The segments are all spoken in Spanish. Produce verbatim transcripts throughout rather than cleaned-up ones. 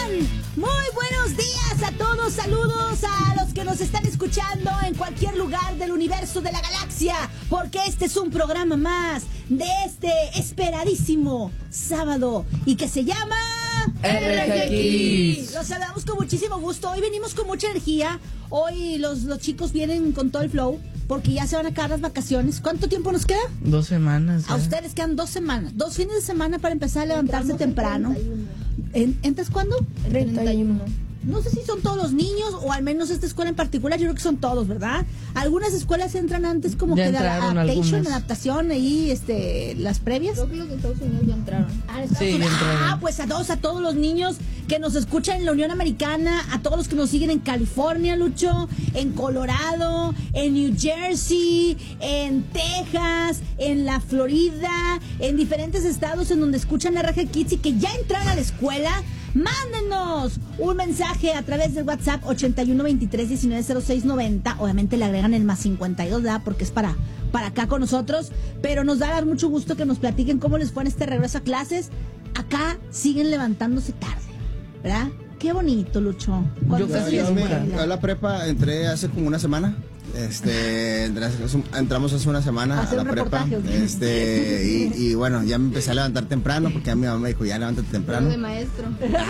Muy buenos días a todos, saludos a los que nos están escuchando en cualquier lugar del universo, de la galaxia, porque este es un programa más de este esperadísimo sábado y que se llama R G Kids. Los saludamos con muchísimo gusto. Hoy venimos con mucha energía. Hoy los, los chicos vienen con todo el flow porque ya se van a acabar las vacaciones. ¿Cuánto tiempo nos queda? Dos semanas. Ya. A ustedes quedan dos semanas. Dos fines de semana para empezar a levantarse temprano. ¿En, ¿Entras cuándo? treinta y uno. No sé si son todos los niños o al menos esta escuela en particular, yo creo que son todos, ¿verdad? Algunas escuelas entran antes como ya que de adaptation, adaptación, ahí, este, las previas. Creo que los de Estados Unidos ya entraron. Ah, sí, ya entraron. Ah, pues a todos, a todos los niños que nos escuchan en la Unión Americana, a todos los que nos siguen en California, Lucho, en Colorado, en New Jersey, en Texas, en la Florida, en diferentes estados en donde escuchan R G Kids y que ya entraron a la escuela. Mándenos un mensaje a través del WhatsApp ochenta y uno veintitrés diecinueve cero seis noventa. Obviamente le agregan el más cincuenta y dos, ¿verdad? Porque es para, para acá con nosotros. Pero nos da mucho gusto que nos platiquen cómo les fue en este regreso a clases. Acá siguen levantándose tarde, ¿verdad? Qué bonito, Lucho. Yo casi yo me, a la prepa entré hace como una semana. Este, entramos hace una semana a la prepa. Este, y, y bueno, ya me empecé a levantar temprano porque a mi mamá me dijo, ya levántate temprano. De maestro.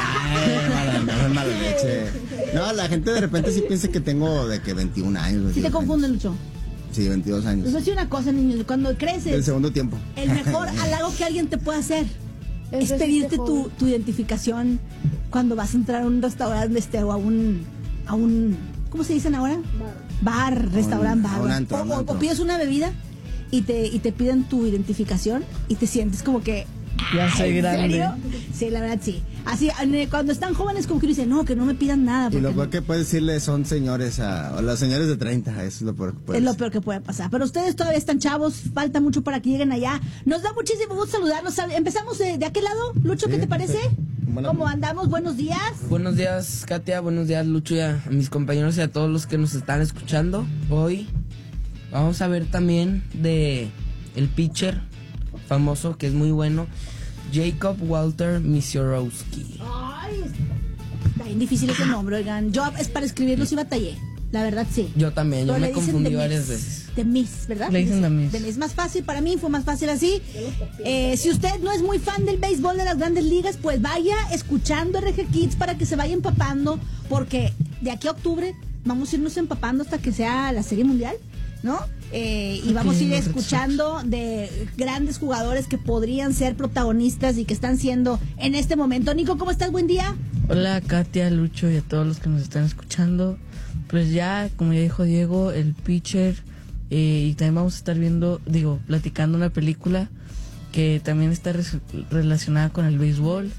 Ay, mala, mala, mala leche. No, la gente de repente sí piensa que tengo de que veintiún años. ¿Sí te confunde, Lucho? Sí, veintidós años. Les voy a decir una cosa, niños, cuando creces. El segundo tiempo. El mejor halago que alguien te puede hacer es pedirte tu, tu identificación cuando vas a entrar a un restaurante este, o a un, a un, ¿cómo se dicen ahora? Bar. Bar, restaurante, bar. Un antro, o, un antro. o pides una bebida y te, y te piden tu identificación y te sientes como que... Ya soy grande. ¿En serio? Sí, la verdad sí. Así, cuando están jóvenes como que dicen, no, que no me pidan nada. Y lo peor no... que puedes decirle son señores a, o los señores de treinta, eso es lo peor que puede Es lo peor que puede pasar. Pero ustedes todavía están chavos, falta mucho para que lleguen allá. Nos da muchísimo gusto saludarlos. Empezamos de, de aquel lado. Lucho, sí, ¿qué te parece? Buena ¿Cómo andamos? Buenos días. Buenos días, Katia. Buenos días, Lucho, y a, a mis compañeros y a todos los que nos están escuchando. Hoy vamos a ver también de el pitcher famoso, que es muy bueno, Jacob Walter Misiorowski. Ay, está bien difícil ese nombre, oigan. Yo es para escribirlo sí batallé. La verdad, sí. Yo también, Pero yo me confundí varias Miss, veces. De Miss, ¿verdad? Le dicen de Miss. De Miss, más fácil para mí, fue más fácil así. Eh, si usted no es muy fan del béisbol de las grandes ligas, pues vaya escuchando R G Kids para que se vaya empapando, porque de aquí a octubre vamos a irnos empapando hasta que sea la Serie Mundial, ¿no? Eh, y vamos a ir escuchando de grandes jugadores que podrían ser protagonistas y que están siendo en este momento. Nico, ¿cómo estás? Buen día. Hola, Katia, Lucho y a todos los que nos están escuchando. Pues ya, como ya dijo Diego, el pitcher, eh, y también vamos a estar viendo, digo, platicando una película que también está re- relacionada con el béisbol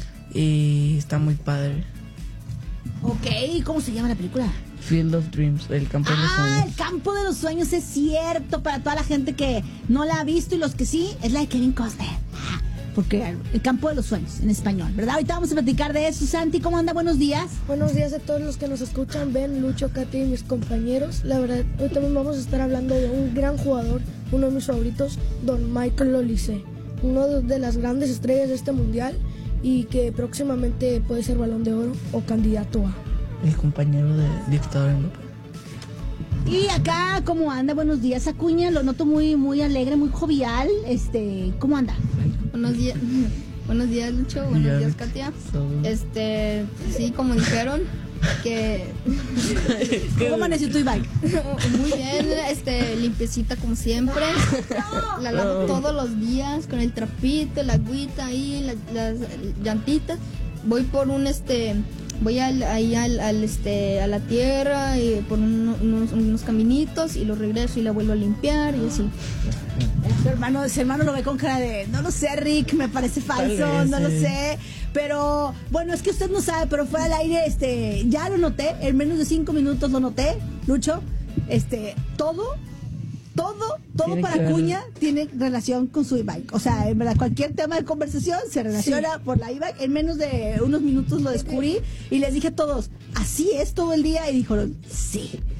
y está muy padre. Ok, ¿cómo se llama la película? Field of Dreams, el campo de los sueños. Ah, el campo de los sueños, es cierto, para toda la gente que no la ha visto y los que sí, es la de Kevin Costner. Porque el campo de los sueños, en español, ¿verdad? Ahorita vamos a platicar de eso. Santi, ¿cómo anda? Buenos días. Buenos días a todos los que nos escuchan, Ben, Lucho, Katy y mis compañeros. La verdad, hoy también vamos a estar hablando de un gran jugador, uno de mis favoritos, Don Michael Olise, uno de las grandes estrellas de este mundial y que próximamente puede ser Balón de Oro o candidato a. El compañero de dictador en López. Y acá, ¿cómo anda? Buenos días, Acuña. Lo noto muy, muy alegre, muy jovial. Este, ¿cómo anda? Buenos días, buenos días, Lucho. Buenos Ya, días, Katia. Este, sí, como dijeron, que ¿cómo amaneció tu bike? muy bien, este, limpiecita como siempre. La lavo todos los días con el trapito, la agüita ahí, la, las llantitas. Voy por un este voy al, ahí al, al este a la tierra y por un, unos, unos caminitos y lo regreso y la vuelvo a limpiar y así. Su hermano, su hermano lo ve con cara de, no lo sé, Rick, me parece falso, vez, no lo sí. sé. Pero, bueno, es que usted no sabe, pero fue al aire, este, ya lo noté, en menos de cinco minutos lo noté, Lucho, este, todo, todo, todo Tiene para que ver. Acuña tiene relación con su e-bike. O sea, en verdad, cualquier tema de conversación se relaciona sí. por la e-bike. En menos de unos minutos lo descubrí y les dije a todos, así es todo el día, y dijeron, sí.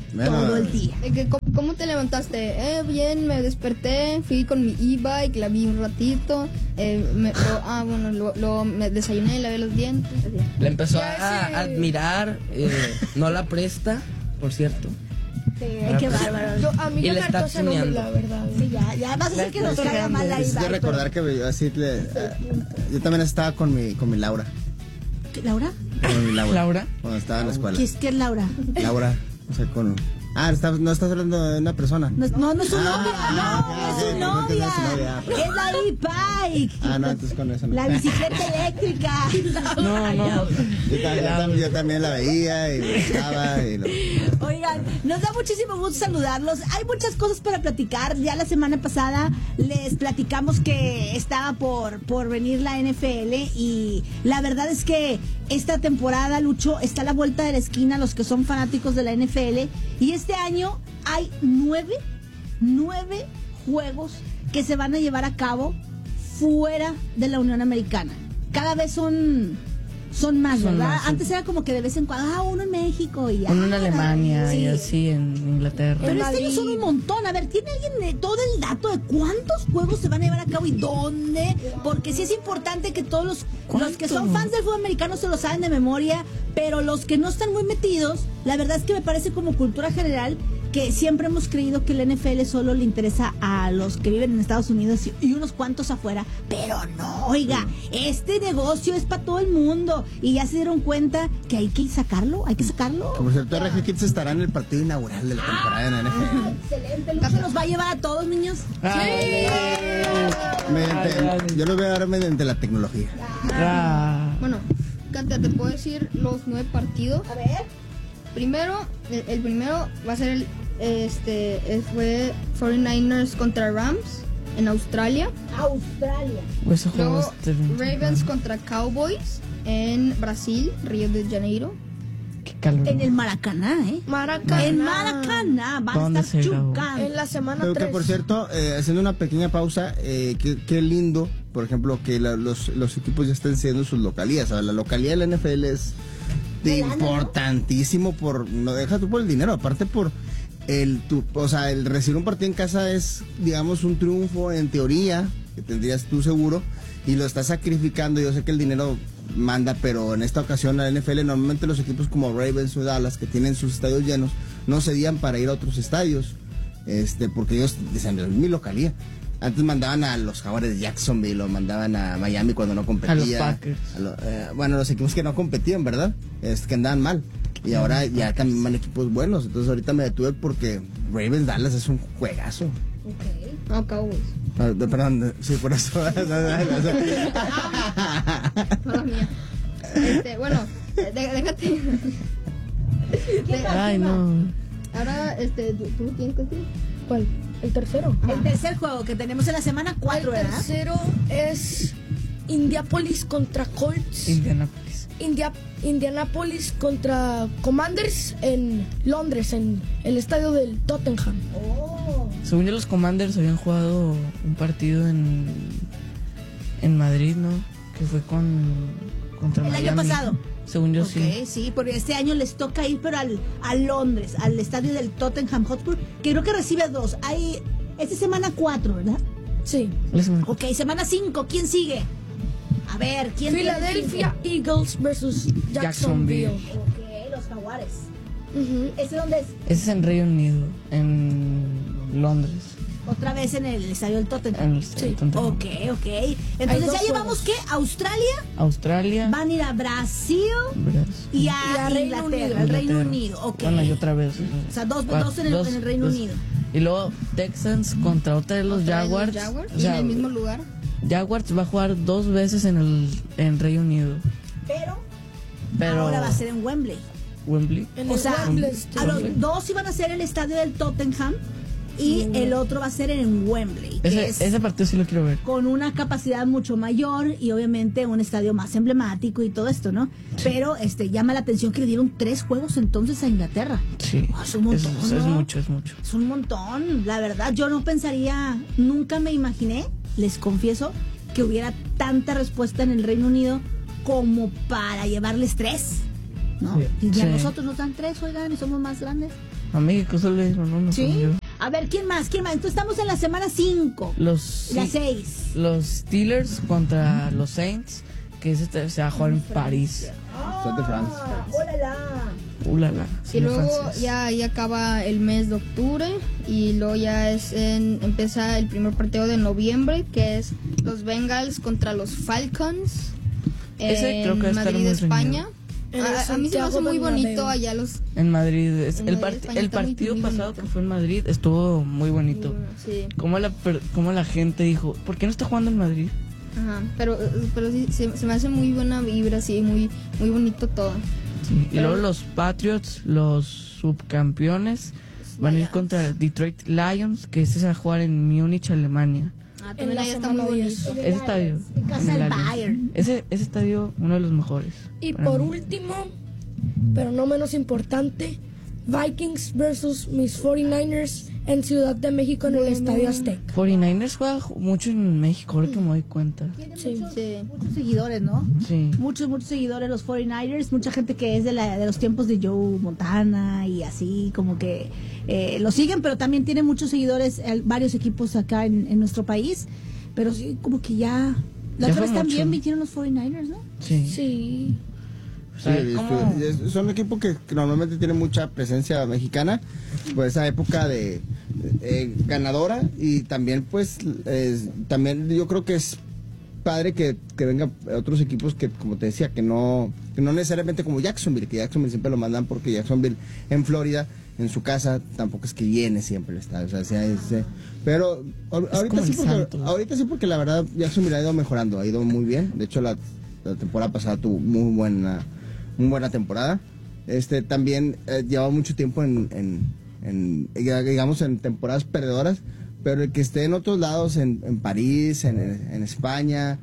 Bueno, todo el día. De que, ¿cómo, cómo te levantaste? Eh, bien, me desperté, fui con mi e-bike, la vi un ratito. Eh, me, lo, ah, bueno, lo, lo- me desayuné, lavé los dientes. así. La empezó a, Ya a ese- admirar, eh, no la presta, por cierto. Sí, qué bárbaro. Yo, a mí Y ya le me está hartó ese nombre, tuneando. la verdad. Sí, ya, ya vas a hacer que nos está caiga mal la Es de Ibai, recordar que yo así le, eh, yo también estaba con mi, con mi Laura. pero- ¿Qué, ¿Laura? Con mi Laura. ¿Laura? Cuando estaba en la escuela. ¿Qué es, qué es Laura? Laura. O sea, con. Ah, está- no estás hablando de una persona. No, es- no, no es su Ah, novia, no, ah, no es ok, su creo que novia. no es su novia, pero- Es la e-bike. Ah, no, entonces con eso no. La bicicleta eléctrica. No, no. Yo, ta- yo tam- yo también la veía y me gustaba. Y lo- Oigan, nos da muchísimo gusto saludarlos. Hay muchas cosas para platicar. Ya la semana pasada les platicamos que estaba por, por venir la N F L y la verdad es que esta temporada, Lucho, está a la vuelta de la esquina los que son fanáticos de la N F L y este año hay nueve, nueve juegos que se van a llevar a cabo fuera de la Unión Americana. Cada vez son... Son más, Son ¿verdad? más, sí. Antes era como que de vez en cuando, ah, uno en México y Uno en ah, Alemania sí. y así en Inglaterra. Pero este año Madrid. son un montón. A ver, ¿tiene alguien de todo el dato de cuántos juegos se van a llevar a cabo y dónde? Porque sí es importante que todos los, los que son fans del fútbol americano se lo saben de memoria, pero los que no están muy metidos, la verdad es que me parece como cultura general que siempre hemos creído que el N F L solo le interesa a los que viven en Estados Unidos y- y unos cuantos afuera, pero no, oiga, este negocio es para todo el mundo y ya se dieron cuenta que hay que sacarlo, hay que sacarlo. Que por cierto, R G Kids estará en el partido inaugural de la temporada en la N F L. Excelente, Lucho nos va a llevar a todos, niños. Mediante- yo lo voy a dar mediante la tecnología. Ah, Bueno, Katia, te puedo decir los nueve partidos. A ver. Primero, el, el primero va a ser el, este, eh, fue cuarenta y nueve ers contra Rams en Australia. Australia. pues ese juego Luego, este- Ravens contra Cowboys en Brasil, Río de Janeiro. Qué calor. En el Maracaná, ¿eh? Maracaná. En Maracaná van a ¿Dónde estar se grabó? chucando. En la semana Pero que tres. por cierto, eh, haciendo una pequeña pausa, eh, qué, qué lindo, por ejemplo, que la- los, los equipos ya estén siendo sus localías. O sea, la localidad de la N F L es de importantísimo por, no deja tú por el dinero, aparte por el, tu, o sea, el recibir un partido en casa es, digamos, un triunfo en teoría, que tendrías tú seguro, y lo estás sacrificando. Yo sé que el dinero manda, pero en esta ocasión la N F L, normalmente los equipos como Ravens o Dallas, que tienen sus estadios llenos, no cedían para ir a otros estadios, este, porque ellos decían, es mi localía. Antes mandaban a los Jaguares de Jacksonville o mandaban a Miami cuando no competían. A los Packers. A lo- eh, bueno, los equipos que no competían, ¿verdad? Es que andaban mal. Y ahora ya también van equipos buenos. Entonces ahorita me detuve porque Ravens Dallas es un juegazo. No, Cowboys. Ah, de- perdón, sí, por eso. Mala mía. Este, bueno, de- déjate. De- Ay, no. Ahora, este, ¿tú, tú tienes que decir? ¿Cuál? El tercero. El tercer juego que tenemos en la semana cuatro, El ¿verdad? tercero es Indianapolis contra Colts. Indianapolis. India, Indianapolis contra Commanders en Londres, en el estadio del Tottenham. Oh. Según yo, los Commanders habían jugado un partido en, en Madrid, ¿no? Que fue con contra El año Miami. pasado. Según yo, Ok, sí. sí, porque este año les toca ir, pero al, a Londres, al estadio del Tottenham Hotspur, que creo que recibe dos. Hay, esta es semana cuatro, ¿verdad? Sí. La semana- Ok, semana cinco, ¿quién sigue? A ver, ¿quién tiene Philadelphia Eagles versus Jacksonville. Jacksonville. Ok, los Jaguares. Ujú. ¿Ese dónde es? Ese es en Reino Unido, en Londres. Otra vez en el estadio del Tottenham. En el Tottenham. Ok, ok. Hay Entonces dos ya llevamos juegos. ¿qué? Australia, Australia, van a ir a Brasil Brasil. y a, Y a Reino Inglaterra, Unido. al Reino Inglaterra. Unido. Ok. Bueno, y otra vez. O sea, dos, Cua- dos en el, en el Reino dos. Unido. Y luego Texans contra otra de los Otra vez los Jaguars. Jaguars, O y sea, en el mismo lugar. Jaguars va a jugar dos veces en el en Reino Unido. Pero, Pero ahora va a ser en Wembley. Wembley. En O el sea, Wembley a Stadium. los dos iban a ser el estadio del Tottenham y el otro va a ser en Wembley, que Ese, es ese partido sí lo quiero ver. con una capacidad mucho mayor y obviamente un estadio más emblemático y todo esto, ¿no? Pero este llama la atención que le dieron tres juegos entonces a Inglaterra. Sí. Ah, es un montón, es, es ¿no? mucho, es mucho. Es un montón, la verdad. Yo no pensaría, nunca me imaginé, les confieso, que hubiera tanta respuesta en el Reino Unido como para llevarles tres, ¿no? Sí. Y a Sí. nosotros nos dan tres, oigan, y somos más grandes. A México solo le dieron uno. ¿Sí? según yo. A ver, ¿quién más? ¿Quién más? Entonces estamos en la semana cinco. Los, La sí, seis. los Steelers contra los Saints, que ese te- se va a jugar en París. Stade de France. ¡Ólala! Ulala. Y luego ya ahí acaba el mes de octubre y luego ya es en, empieza el primer partido de noviembre, que es los Bengals contra los Falcons Ese en creo que va a estar Madrid, muy España. En el A, a mí se me hace Santiago muy Bernabéu. bonito allá los... En Madrid. es- En el, Madrid, part- España el está muy- partido muy pasado bonito. que fue en Madrid estuvo muy bonito. Sí, Como la, per- cómo la gente dijo, ¿por qué no está jugando en Madrid? ajá, pero, pero sí, se, se me hace muy buena vibra, así, muy, muy bonito todo. Sí, y Pero- luego los Patriots, los subcampeones, van a ir Lions. contra Detroit Lions, que ese se va a jugar en Múnich, Alemania. Ah, En también la allá está muy semana bonito. diez. Ese estadio. En casa en del el Allianz. Bayern. Ese, ese estadio, uno de los mejores. Y para por mí. último, pero no menos importante, Vikings versus mis cuarenta y nueve ers en Ciudad de México en el Estadio Azteca. cuarenta y nueve ers juega mucho en México, ahora que me doy cuenta. Tiene Sí. muchos, Sí. muchos seguidores, ¿no? Sí. Muchos, muchos seguidores los cuarenta y nueve ers, mucha gente que es de, la, de los tiempos de Joe Montana y así, como que eh, lo siguen, pero también tiene muchos seguidores, eh, varios equipos acá en, en nuestro país, pero sí, como que ya... La Ya otra fue vez también mucho. vinieron los cuarenta y nueve ers, ¿no? Sí. Sí. O sea, Sí, ¿cómo? es- es- son un equipo que, que normalmente tiene mucha presencia mexicana, por esa época de eh, ganadora, y también pues es- también yo creo que es padre que, que vengan otros equipos que, como te decía, que no que no necesariamente como Jacksonville, que Jacksonville siempre lo mandan porque Jacksonville en Florida, en su casa, tampoco es que llene siempre el estadio, o sea, sea, es, eh, pero ahor- ahorita como sí, el porque, Santos. ahorita sí porque la verdad Jacksonville ha ido mejorando, ha ido muy bien, de hecho la, la temporada pasada tuvo muy buena muy buena temporada. Este también eh, lleva mucho tiempo en, en, en, digamos, en temporadas perdedoras, pero el que esté en otros lados, en, en París, en, en España,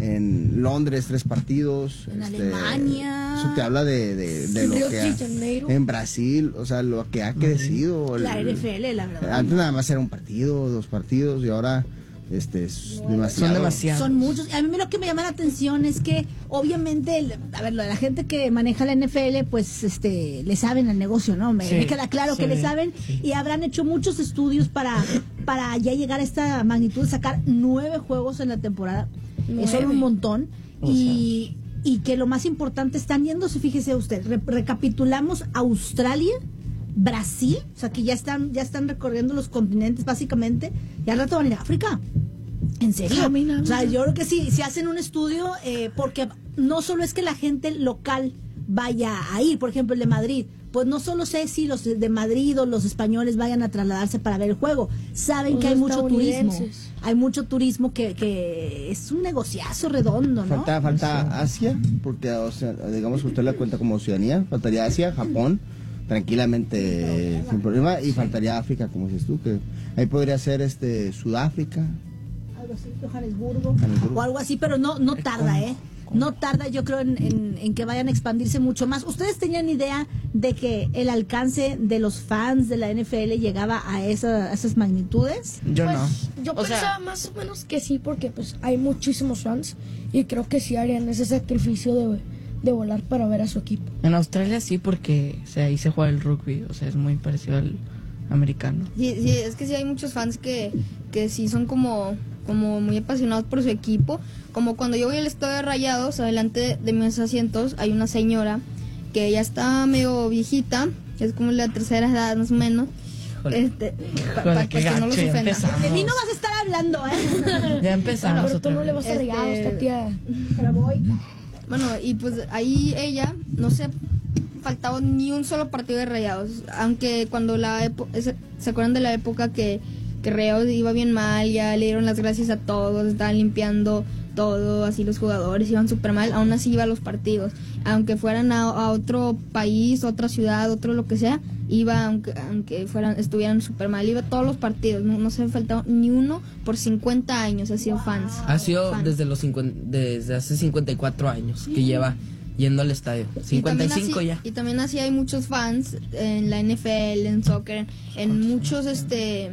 en Londres, tres partidos. En este, Alemania. Eso te habla de, de, de En lo Río que de ha, Janeiro. en Brasil, o sea, lo que ha crecido. La el- N F L, la verdad. Antes nada más era un partido, dos partidos, y ahora este es demasiado. Son demasiados. Son muchos. A mí lo que me llama la atención es que, obviamente, el- a ver, la gente que maneja la N F L, pues, este, le saben al negocio, ¿no? Me, Sí, me queda claro sí, que le saben sí. y habrán hecho muchos estudios para, para ya llegar a esta magnitud de sacar nueve juegos en la temporada. Eso es Nueve. un montón. O Y, y que lo más importante, están yéndose, fíjese usted, re- recapitulamos Australia, Brasil, o sea que ya están, ya están recorriendo los continentes básicamente, y al rato van a ir a África. ¿En serio? Caminando. O sea, yo creo que sí, si hacen un estudio, eh, porque no solo es que la gente local vaya a ir, por ejemplo el de Madrid, pues no solo sé si los de Madrid o los españoles vayan a trasladarse para ver el juego, saben Los que hay mucho turismo, estadounidenses. hay mucho turismo que, que es un negociazo redondo, ¿no? Falta, falta Asia, porque o sea, digamos que usted la cuenta como ciudadanía, faltaría Asia, Japón, tranquilamente, eh, sin problema, y faltaría África, como dices tú, que ahí podría ser este Sudáfrica. Algo así, Johannesburgo, Johannesburgo. o algo así, pero no no tarda, ¿eh? No tarda, yo creo, en, en- en que vayan a expandirse mucho más. ¿Ustedes tenían idea de que el alcance de los fans de la N F L llegaba a, esa- a esas magnitudes? Yo Pues, no. yo O sea, pensaba más o menos que sí, porque pues hay muchísimos fans y creo que sí harían ese sacrificio de, de volar para ver a su equipo. en Australia sí, porque o sea, ahí se juega el rugby, o sea, es muy parecido al americano. Sí, sí, es que sí hay muchos fans que, que sí son como, como muy apasionados por su equipo. Como cuando yo voy al estadio de Rayados, adelante de mis asientos hay una señora que ya está medio viejita, es como la tercera edad más o menos. Híjole. Este, pa- Híjole, pa- qué para que no los gacho, ya ofenda. empezamos. De mí no vas a estar hablando, ¿eh? Ya empezamos Pero tú otra no le vez. vas a Este- regalar a esta tía. Pero voy. Bueno, y pues ahí ella, no se faltaba ni un solo partido de Rayados, aunque cuando la época, ¿se se acuerdan de la época que, que Rayados iba bien mal, ya le dieron las gracias a todos, estaban limpiando todo, así los jugadores iban súper mal, aún así iba a los partidos, aunque fueran a, a otro país, otra ciudad, otro lo que sea, iba aunque, aunque fueran, estuvieran súper mal, iba a todos los partidos, no, no se ha faltado ni uno por cincuenta años, ha sido fans. Ha sido Fans. desde los cincuenta, desde hace cincuenta y cuatro años que lleva yendo al estadio. cincuenta y cinco también ya. así, y también así hay muchos fans en la N F L, en soccer, en muchos este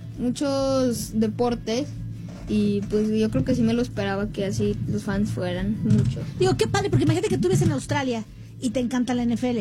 muchos deportes, y pues yo creo que sí me lo esperaba que así los fans fueran muchos. Digo, qué padre, porque imagínate que tú vives en Australia y te encanta la N F L.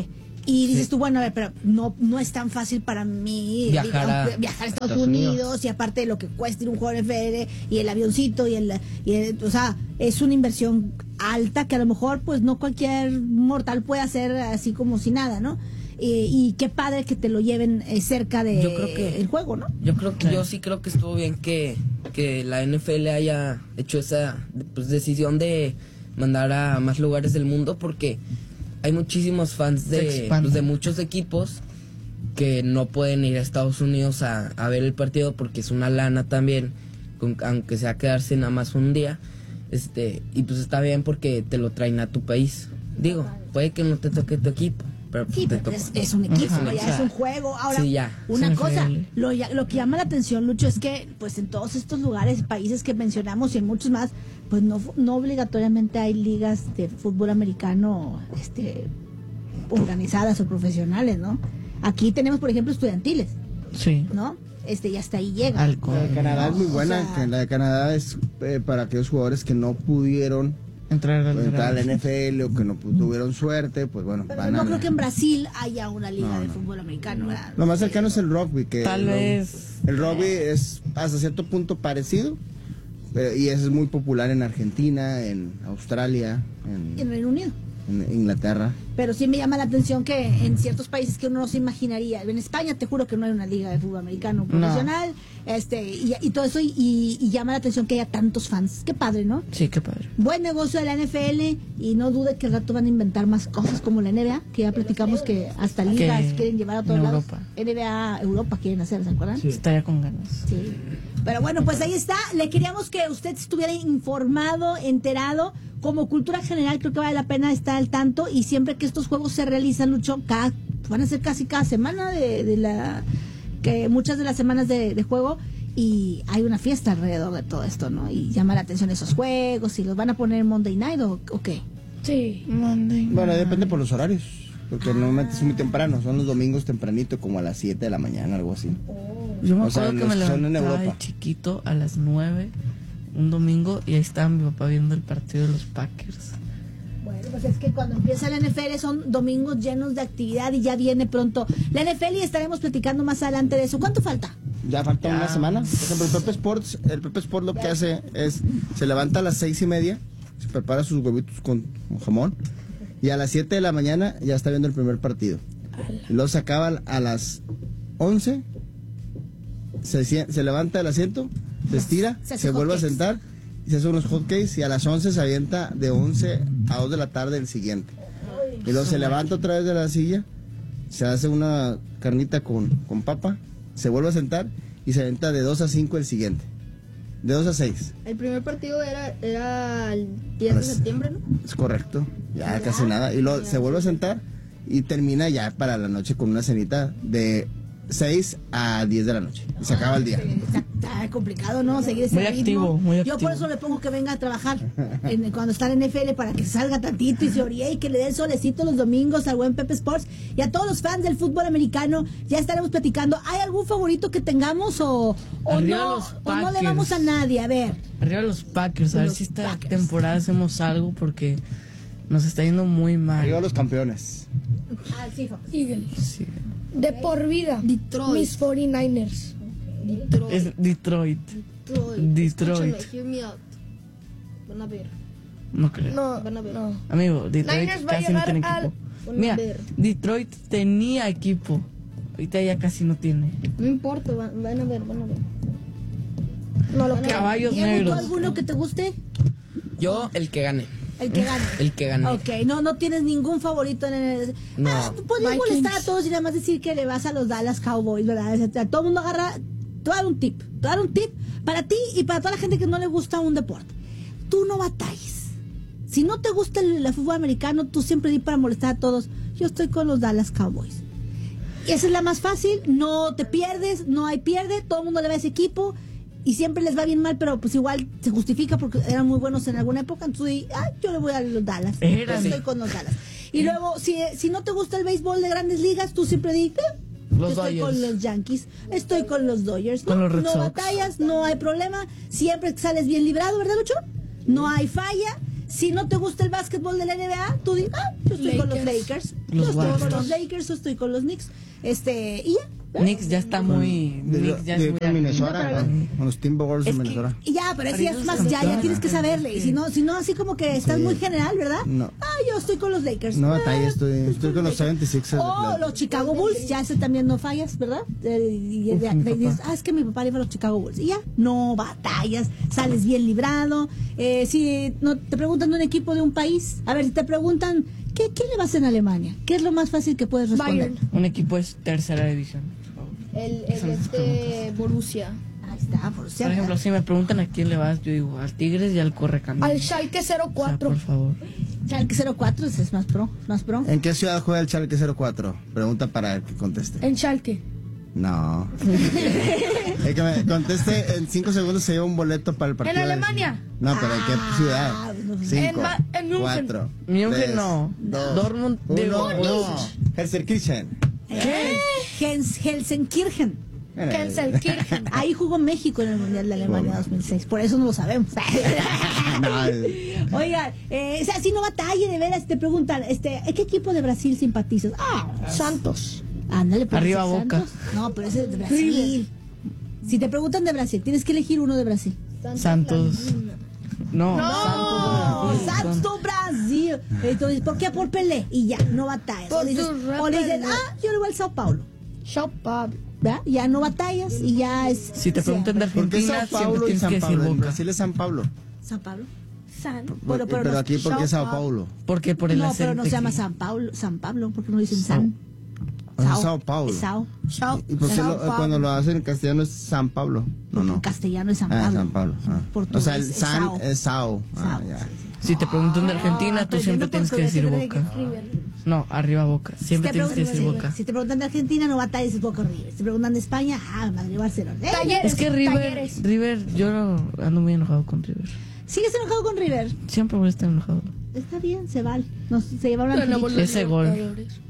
Y dices tú, bueno, a ver, pero no, no es tan fácil para mí Viajar a- viajar a Estados, Estados Unidos, Unidos. y aparte de lo que cuesta ir un juego de N F L y el avioncito y el, y el- o sea, es una inversión alta que a lo mejor pues no cualquier mortal puede hacer así como si nada, ¿no? Eh, y qué padre que te lo lleven eh, cerca de Yo creo que- el juego, ¿no? Yo creo que yo sí creo que estuvo bien que, que la N F L haya hecho esa pues, decisión de mandar a más lugares del mundo, porque hay muchísimos fans Se de, expande. pues, de muchos equipos que no pueden ir a Estados Unidos a, a ver el partido porque es una lana también, con- aunque sea quedarse nada más un día. Este, y pues está bien porque te lo traen a tu país. Digo, puede que no te toque tu equipo, pero pues Sí, te pero toca. es, es un equipo, Ajá, ya o sea, es un juego. Ahora, sí, ya. una Es N F cosa, L. lo, ya- lo que llama la atención, Lucho, es que pues en todos estos lugares, países que mencionamos y en muchos más, pues no, no obligatoriamente hay ligas de fútbol americano este, organizadas o profesionales, ¿no? Aquí tenemos, por ejemplo, estudiantiles, Sí. ¿no? Este, y hasta ahí llega. Alcohol. La de Canadá es muy O buena. sea- que la de Canadá es eh, para aquellos jugadores que no pudieron Entrar al entrar a la draft. N F L o que no pu- tuvieron suerte, pues bueno, Pero van no a... creo que en Brasil haya una liga No, de no. fútbol americano, ¿verdad? Lo más cercano es el rugby, que Tal el rugby- vez. el rugby es hasta cierto punto parecido, pero- y es muy popular en Argentina, en Australia, En en, Reino Unido. en Inglaterra. Pero sí me llama la atención que en ciertos países que uno no se imaginaría, en España te juro que no hay una liga de fútbol americano profesional, este y, y todo eso, y, y llama la atención que haya tantos fans. Qué padre, ¿no? Sí, qué padre. Buen negocio de la N F L, y no dude que al rato van a inventar más cosas como la N B A, que ya platicamos que hasta ligas Que quieren llevar a todos en lados. Europa. N B A Europa quieren hacer, ¿se acuerdan? Estaría con ganas. Sí. Pero bueno, pues ahí está. Le queríamos que usted estuviera informado, enterado. Como cultura general, creo que vale la pena estar al tanto. Y siempre que estos juegos se realizan, Lucho, cada, van a ser casi cada semana de, de la. que muchas de las semanas de, de juego. Y hay una fiesta alrededor de todo esto, ¿no? Y llama la atención esos juegos. ¿Y los van a poner Monday Night o, o qué? Sí. Monday. Bueno, depende por los horarios, porque normalmente es muy temprano, son los domingos tempranito, como a las siete de la mañana, algo así. Yo me o sea, acuerdo que los me que son en levantaba de Europa. chiquito a las nueve un domingo y ahí estaba mi papá viendo el partido de los Packers. Bueno, pues es que cuando empieza la N F L son domingos llenos de actividad y ya viene pronto la N F L y estaremos platicando más adelante de eso. ¿Cuánto falta? Ya falta Ya. una semana. Por ejemplo, el Pepe Sports, el Pepe Sports lo que hace es, se levanta a las seis y media, se prepara sus huevitos con, con jamón, y a las siete de la mañana ya está viendo el primer partido. Y luego se acaba a las once, se, sie- se levanta del asiento, se estira, Se hace se vuelve a hotcakes. sentar y se hace unos hotcakes, y a las once se avienta de once a dos de la tarde el siguiente. Y luego se levanta otra vez de la silla, se hace una carnita con, con papa, se vuelve a sentar y se avienta de dos a cinco el siguiente. De dos a seis. El primer partido era, era el diez de Pues, septiembre, ¿no? Es correcto. Ya casi nada. Y luego se vuelve a sentar y termina ya para la noche con una cenita de seis a diez de la noche. Y se acaba el día. Está, está complicado, ¿no? Seguir ese Muy ritmo. activo, muy Yo por activo. eso le pongo que venga a trabajar en- cuando está en N F L para que salga tantito y se oríe y que le dé el solecito los domingos al buen Pepe Sports y a todos los fans del fútbol americano. Ya estaremos platicando. ¿Hay algún favorito que tengamos o, o, Arriba no, los o no le Packers. vamos a nadie? A ver. Arriba los Packers, a ver Los si esta Packers. temporada hacemos algo porque nos está yendo muy mal. Arriba los campeones. Ah, sí, Eagles. Sí. De por vida. Detroit. Mis cuarenta y nueve ers. Detroit. Es Detroit. Detroit. Detroit. Escúchame, hear me out. Van a ver. No creo. No, Van a ver. no. Amigo, Detroit Niners va a casi no llegar tiene al- equipo. Van a Mira, ver. Detroit tenía equipo. Ahorita ya casi no tiene. No importa, van, van a ver, van a ver. No lo Van a ver. Caballos Diego, ¿tú negros. alguno que te guste? Yo, el que gane. El que gane. El que gane. Ok, no, no tienes ningún favorito en el... No. Ah, podrías Vikings. molestar a todos y nada más decir que le vas a los Dallas Cowboys, ¿verdad? O sea, todo el mundo agarra... Te voy a dar un tip. Te voy a dar un tip para ti y para toda la gente que no le gusta un deporte. Tú no batalles. Si no te gusta el, el fútbol americano, tú siempre di para molestar a todos. Yo estoy con los Dallas Cowboys. Y esa es la más fácil. No te pierdes, no hay pierde. Todo el mundo le va a ese equipo. Y siempre les va bien mal, pero pues igual se justifica porque eran muy buenos en alguna época. Entonces, di, ah, yo le voy a los Dallas. Eran. Estoy con los Dallas. Y luego, si, si no te gusta el béisbol de grandes ligas, tú siempre di, "Eh, Los yo estoy Dodgers. con los Yankees, estoy con los Dodgers. Con no, los Red no Sox. batallas, no hay problema. Siempre sales bien librado, ¿verdad, Lucho? No hay falla. Si no te gusta el básquetbol de la N B A, tú dices, ah, yo estoy con los Lakers. Los yo estoy con Warriors. los Lakers, yo estoy con los Knicks. Este, y ya. Knicks ya está muy. De, Knicks ya es de- muy de Minnesota, arriba. con los Timberwolves de Es que- Minnesota. Y ya, pero así Ahorita es más, estamos ya, ya todos- tienes que saberle. Y si no, si no, así como que estás Sí. muy general, ¿verdad? No. Ah, yo estoy con los Lakers. No Ah, batalla, estoy, estoy con los setenta y seis. O los Chicago Bulls, ya ese también no fallas, ¿verdad? Eh, y Uf, ya- mi y dices, papá. ah, es que mi papá le iba a los Chicago Bulls. Y ya, no batallas, sales bien librado. Eh, si no te preguntan de un equipo de un país, a ver, si te preguntan, ¿qué, ¿quién le vas en Alemania? ¿Qué es lo más fácil que puedes responder? Bayern. Un equipo es tercera división, por favor. El, el este Borussia. Ahí está, por Por cierto. ejemplo, si me preguntan a quién le vas, yo digo al Tigres y al Correcaminos. Al Schalke cero O sea, cuatro. por favor. Schalke cero cuatro ese es más pro, más pro. ¿En qué ciudad juega el Schalke cero cuatro? Pregunta para que conteste. En Schalke. No. El que me conteste en cinco segundos se lleva un boleto para el partido. ¿En de- Alemania? No, pero ¿en qué Ah, ciudad? no sé. Cinco, En Ma- en München. cuatro, München tres, no. dos, Dortmund, uno, digo, no. Helsenkirchen. Eh, Hels- Helsenkirchen. Gelsenkirchen. Ahí jugó México en el Mundial de Alemania dos mil seis, por eso no lo sabemos. No, eh, Oiga, eh, o sea, si no batalla de veras, te preguntan, este, ¿qué equipo de Brasil simpatizas? Ah, Santos. ándale, pues, Arriba ese Boca. Santos. No, pero ese es de Brasil. Si te preguntan de Brasil, tienes que elegir uno de Brasil. Santos. No, ¡No! Santos. ¡Santo Brasil! Entonces, ¿por qué? Por Pelé. Y ya, no batallas. O Por dices, tu o le dices, Pelé. ah, yo le voy al Sao Paulo. Sao Paulo. ¿Verdad? Ya no batallas y ya es... Si te preguntan de ¿por qué Argentina, Sao siempre Paulo y tienes San que decir Pablo? En Boca. Brasil es San Pablo. ¿San Pablo? San. Bueno, pero pero no- aquí, ¿por qué Sao Sao Paulo? Porque por el No, acento. pero no se llama que- San Pablo, San Pablo, porque no dicen Sao. San. Ah, Sao Paulo. Es Sao. Sao. ¿Y por qué Sao lo- Paulo. cuando lo hacen en castellano es San Pablo? No, no. En castellano es San Ah, Pablo. San Pablo. ah. Portugués O sea, el es San Sao. es Sao. Ah, Sao, ya. sí, sí. Si te preguntan de Argentina, tú siempre aprendiendo tienes que portugués, decir yo creo Boca. River. No, arriba Boca. Siempre Si te tienes que decir preguntan- Boca. Si te preguntan de Argentina, no batalles, es Boca River. Si te preguntan de España, ah, Madrid Barcelona. ¿Eh? Talleres. Es que River, Talleres. River, yo no- ando muy enojado con River. ¿Sigues enojado con River? Siempre voy a estar enojado. Está bien, se vale. Nos, se llevaron al Ganamos los Ese gol. Libertadores.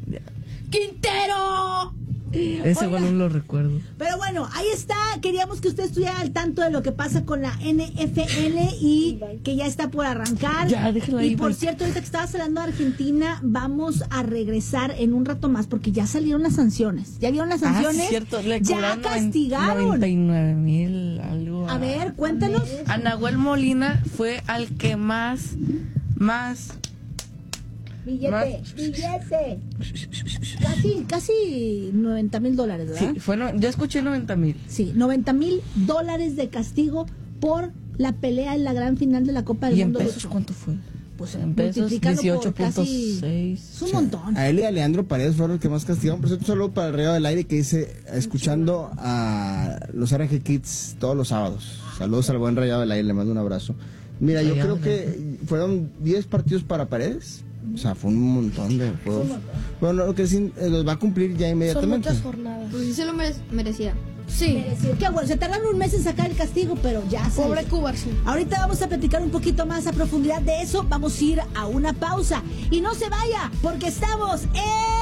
¡Quintero! Ese Oiga. gol no lo recuerdo. Pero bueno, ahí está. Queríamos que usted estuviera al tanto de lo que pasa con la N F L y que ya está por arrancar. Ya, déjalo ahí, Y por pues. cierto, ahorita que estabas hablando de Argentina, vamos a regresar en un rato más porque ya salieron las sanciones. ¿Ya vieron las sanciones? Ah, cierto, le ya cobraron castigaron. noventa y nueve mil, algo. A ver, cuéntanos. A Nahuel Molina fue al que más, más. Billete, Más. billete. Casi, casi noventa mil dólares, ¿verdad? Sí, fue, no- yo escuché noventa mil. Sí, noventa mil dólares de castigo por la pelea en la gran final de la Copa del ¿Y en Mundo. pesos cuánto fue? Pues en pesos, multiplícalo por dieciocho punto casi- seis. Es un montón. A él y a Leandro Paredes fueron los que más castigaron. Por cierto, solo para el Rayado del Aire que dice, escuchando a los R G Kids todos los sábados. Saludos al buen Rayado del Aire, le mando un abrazo. Mira, yo Rayado creo del que fueron diez partidos para Paredes. O sea, fue un montón de juegos. Bueno, lo que sí, eh, los va a cumplir ya Son inmediatamente. muchas jornadas. Pues sí se lo mere- merecía. Sí. Qué bueno, se tardaron un mes en sacar el castigo, pero ya se Pobre Cuba, sí. Ahorita vamos a platicar un poquito más a profundidad de eso. Vamos a ir a una pausa. Y no se vaya, porque estamos en...